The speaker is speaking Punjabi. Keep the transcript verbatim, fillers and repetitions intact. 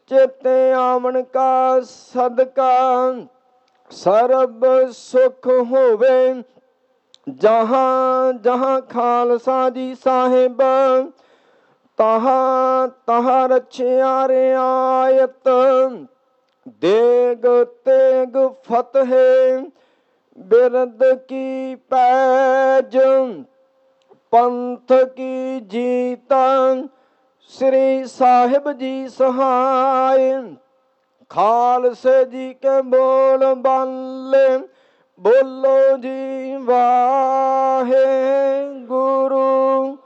ਚੇਤੇ ਆਵਣ ਕਾ ਸਦਕਾ ਸਰਬ ਸੁਖ ਹੋਵੇ। ਜਹਾਂ ਜਹਾਂ ਖਾਲਸਾ ਜੀ ਸਾਹਿਬ ਤਹਾਂ ਤਹਾਂ ਰਛਿਆ ਰਿਆਇਤ। ਦੇਗ ਤੇਗ ਫਤਿਹ ਬਿਰਦ ਕੀ ਪੈਜ ਪੰਥ ਕੀ ਜੀਤ। ਸ੍ਰੀ ਸਾਹਿਬ ਜੀ ਸਹਾय ਖਾਲਸੇ ਜੀ ਕੇ ਬੋਲ ਬਾਲੇ ਬੋਲੋ ਜੀ ਵਾਹਿਗੁਰੂ